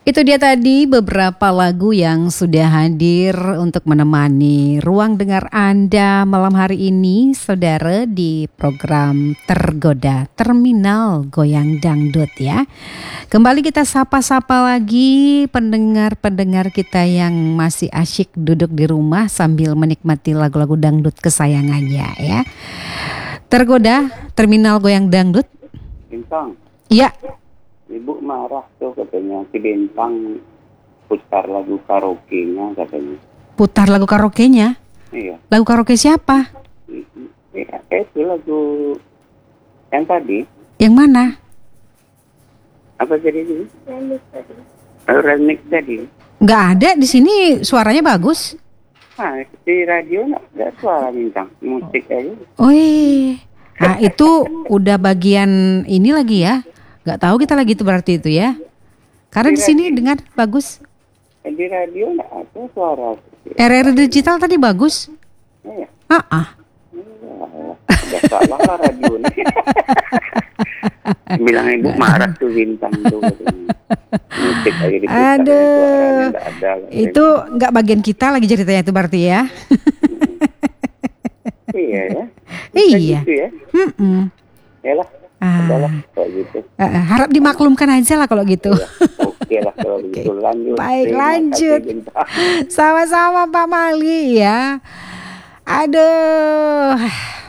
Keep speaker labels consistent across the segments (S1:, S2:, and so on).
S1: Itu dia tadi beberapa lagu yang sudah hadir untuk menemani ruang dengar Anda malam hari ini, saudara, di program Tergoda Terminal Goyang Dangdut ya. Kembali kita sapa-sapa lagi pendengar-pendengar kita yang masih asyik duduk di rumah sambil menikmati lagu-lagu dangdut kesayangannya ya. Tergoda Terminal Goyang Dangdut.
S2: Bintang.
S1: Iya.
S2: Ibu marah tuh katanya si Bintang putar lagu karaoke-nya katanya.
S1: Putar lagu karaoke-nya?
S2: Iya.
S1: Lagu karaoke siapa?
S2: Iya, itu lagu yang tadi.
S1: Yang mana?
S2: Apa jadi itu? Remix tadi.
S1: Nggak ada di sini, suaranya bagus.
S2: Nah, di radio nggak ada suara Bintang, musik aja.
S1: Oh nah itu udah bagian ini lagi ya. Nggak tahu kita lagi itu berarti itu ya. Karena di sini dengar bagus.
S2: Di radio nggak ada suara.
S1: RRI digital tadi bagus.
S2: Iya. Udah salah lah radio ini. Bilang ibu marah tuh Bintang tuh. Musik aja diputar.
S1: Aduh,
S2: ada.
S1: Itu nggak bagian kita lagi ceritanya itu berarti ya.
S2: Iya ya.
S1: Iya.
S2: Gitu ya. Yalah. Kalau gitu.
S1: Harap dimaklumkan aja lah kalau gitu.
S2: Ya, oke lah kalau gitu. Lanjut.
S1: Baik, lanjut. Sama-sama Pak Mali ya. Aduh.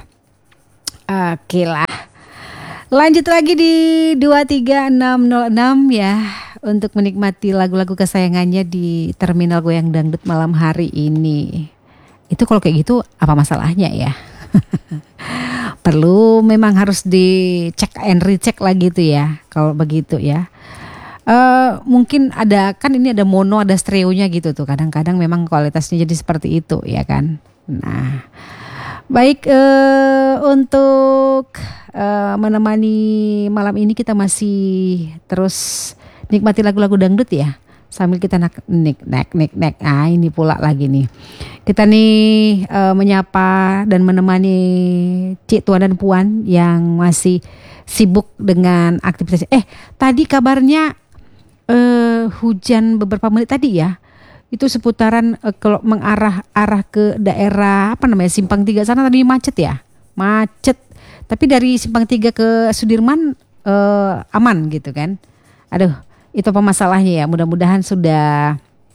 S1: Oke lah. Lanjut lagi di 23606 ya. Untuk menikmati lagu-lagu kesayangannya di Terminal Goyang Dangdut malam hari ini. Itu kalau kayak gitu apa masalahnya ya? Perlu memang harus dicek and recheck lagi tuh ya. Kalau begitu ya. Mungkin ada, kan ini ada mono ada stereonya gitu tuh. Kadang-kadang memang kualitasnya jadi seperti itu ya kan. Nah, baik, untuk menemani malam ini kita masih terus nikmati lagu-lagu dangdut ya. Sambil kita nek. Ah ini pula lagi nih. Kita nih menyapa dan menemani Cik Tuan dan Puan yang masih sibuk dengan aktivitas. Tadi kabarnya hujan beberapa menit tadi ya. Itu seputaran kalau mengarah ke daerah apa namanya Simpang 3 sana tadi macet ya. Macet. Tapi dari Simpang 3 ke Sudirman aman gitu kan. Aduh, itu apa masalahnya ya? Mudah-mudahan sudah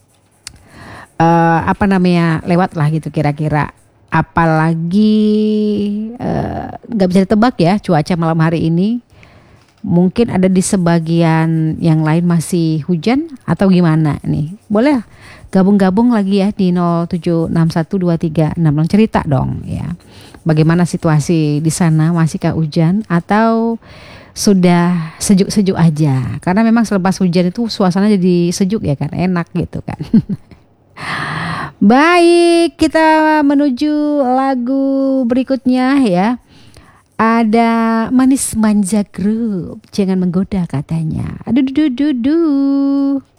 S1: lewat lah gitu kira-kira. Apalagi nggak bisa ditebak ya cuaca malam hari ini. Mungkin ada di sebagian yang lain masih hujan atau gimana nih? Boleh gabung-gabung lagi ya di 07612366 cerita dong ya. Bagaimana situasi di sana, masihkah hujan atau sudah sejuk-sejuk aja? Karena memang selepas hujan itu suasana jadi sejuk ya kan, enak gitu kan. Baik, kita menuju lagu berikutnya ya. Ada Manis Manja Group, jangan menggoda katanya. Aduh.